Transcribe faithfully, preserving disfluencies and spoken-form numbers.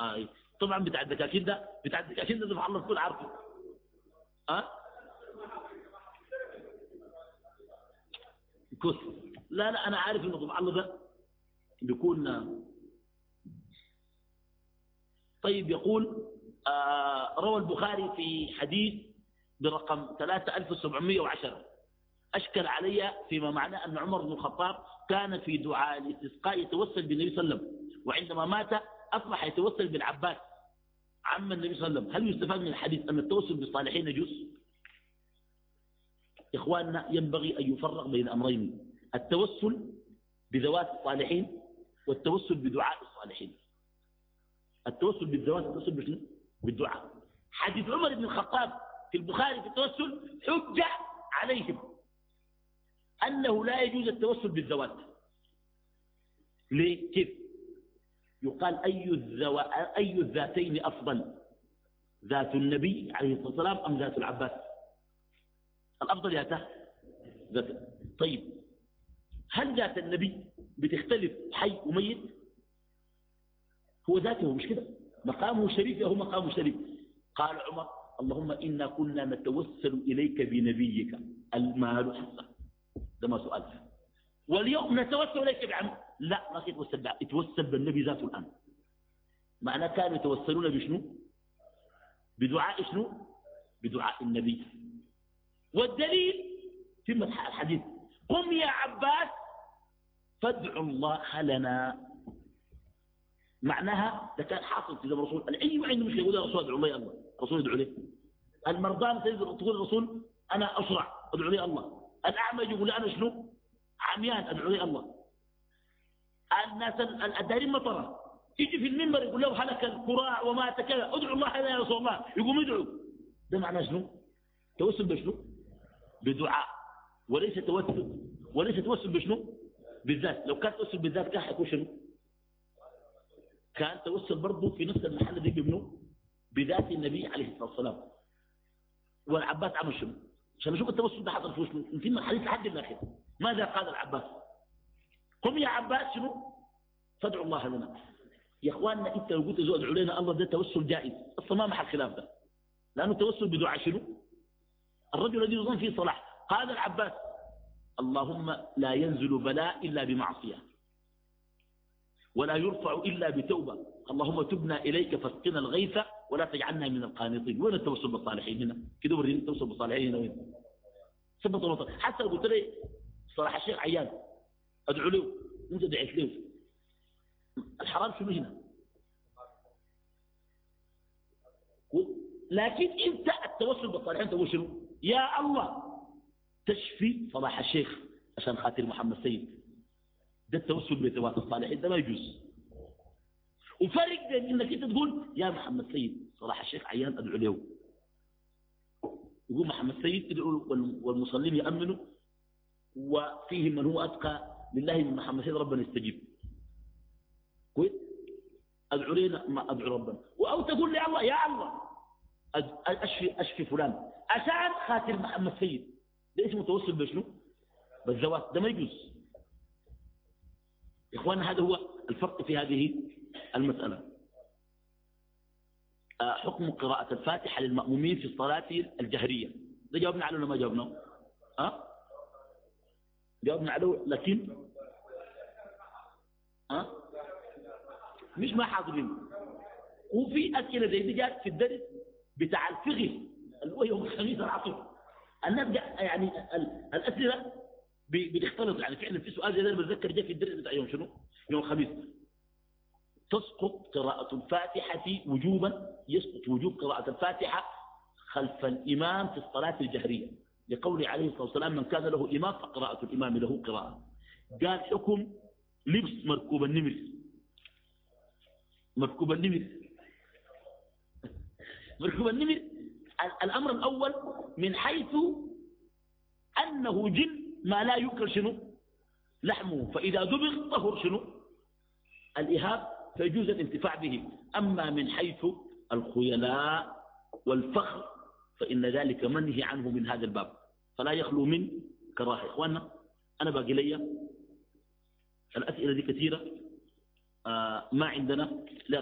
آه. طبعا بتاع الدكاكين ده بتاع الدكاكين ده سبحان الله تكون عارفه. أه؟ كوس. لا لا أنا عارف إنه سبحان الله ده بيكون. طيب يقول آه روى البخاري في حديث برقم ثلاثة آلاف وسبعمائة وعشرة أشكل علي فيما معناه أن عمر بن الخطاب كان في دعاء الاستسقاء يتوسل بالنبي صلى الله عليه وسلم، وعندما مات أصبح يتوسل بالعباس عم النبي صلى الله عليه وسلم. هل يستفاد من الحديث أن التوسل بالصالحين يجوز؟ إخواننا ينبغي أن يفرق بين أمرين: التوسل بذوات الصالحين والتوسل بدعاء الصالحين. التوسل بالذوات التوسل بشنو؟ بالدعاء. حديث عمر بن الخطاب في البخاري في التوسل حجة عليهم أنه لا يجوز التوسل بالذوات. ليه؟ كيف؟ يقال أي, الذو... أي الذاتين أفضل، ذات النبي عليه الصلاة والسلام أم ذات العباس؟ الأفضل ذاته ذات. طيب هل ذات النبي بتختلف حي وميت؟ هو ذاته مش كده، مقامه شريف هو مقامه شريف. قال عمر اللهم إنا كنا نتوسل إليك بنبيك المال حصة، ده ما سؤال. واليوم نتوسل إليك بعمل، لا ما يتوسل، يتوسل بالنبي ذاته الآن. معناه كانوا يتوسلون بشنو؟ بدعاء شنو؟ بدعاء النبي. والدليل في الحديث قم يا عباس فادعوا الله لنا. معناها ده كان حاصل في زمن الرسول. العي وعنده مش يقول يا رسول ادعو لي الله، الرسول يدعو لي. المرضى تقول الرسول انا اسرع ادعو لي الله. الاعمى يقول انا شنو؟ عميان ادعو لي الله. الناس الدارين مطره يجي في المنبر يقول له هلك القراع ومات كذا ادعو الله يا رسول الله، يقوم يدعو. ده معناه شنو؟ توسل بشنو؟ بدعاء، وليس توسل وليس توسل بشنو؟ بالذات. لو كان توسل بالذات كان حيكون شنو؟ كان توسل برضه في نفس المحل دي بمنه؟ بذات النبي عليه الصلاه والسلام. والعباس عمل شنو؟ عشان نشوف التوسل ده حصل فيه شنو؟ نتم الحديث لحد الاخر. ماذا قال العباس؟ قم يا عباس شنو؟ فادعوا الله لنا. يا اخواننا انت لو قلت زود ادعوا لنا الله ده توسل جائز، اصلا ما محل خلاف ده، لانه التوسل بدعاء شنو؟ الرجل الذي يظن فيه صلاح. قال العباس اللهم لا ينزل بلاء الا بمعصيه ولا يرفع إلا بتوبة، اللهم تبنا إليك فاسقنا الغيث ولا تجعلنا من القانطين. وين التوسل بالصالحين هنا؟ كده وريني التوسل بالصالحين هنا وين؟ سبط الله. حتى لو قلت لي صراحة الشيخ عيان أدعو له وأنت دعيت له، الحرام شنو هنا؟ لكن أنت التوسل بالصالحين تقول شنو؟ يا الله تشفي صلاح الشيخ عشان خاطر محمد سيد. ده التوسل بذوات الصالحين ده ما يجوز. وفرق بين انك انت تقول يا محمد سيد صلاح الشيخ عيان ادعو له، يقول محمد سيد ادعو والمصلين يامنوا وفيهم من هو اتقى لله من محمد سيد ربنا يستجيب. كويس؟ ادعو لنا ما ادعو ربنا. او تقول لي الله يا الله اشفي اشفي فلان عشان خاطر محمد سيد، ده اسمه توسل بشنو؟ بالذوات، ده ما يجوز. إخواننا هذا هو الفرق في هذه المسألة. حكم قراءة الفاتحة للمأمومين في الصلاة الجهرية، ده جاوبنا عليه ولا ما جاوبنا؟ أه؟ جاوبنا عليه لكن أه؟ مش ما حاضرين. وفي أسئلة زي دي جات في الدرس بتاع الفقه اللي هو يوم الخميس العصر. الناس يعني الأسئلة بتختلط، يعني فعلا في سؤال زي ده بتذكر جاء في الدرس بتاع يوم شنو؟ يوم الخميس. تسقط قراءة الفاتحة وجوبا، يسقط وجوب قراءة الفاتحة خلف الإمام في الصلاة الجهرية، لقوله عليه الصلاة والسلام من كان له إمام فقراءة الإمام له قراءة. قال حكم لبس مركوب النمر. مركوب النمر مركوب النمر الأمر الأول من حيث أنه جن ما لا يؤكل شنو؟ لحمه، فإذا دبغ طهر شنو؟ الإهاب، فيجوز الانتفاع به. أما من حيث الخيلاء والفخر فإن ذلك منهي عنه من هذا الباب، فلا يخلو من كراهة. إخواننا أنا باقي لي الأسئلة دي كثيرة، آه ما عندنا لا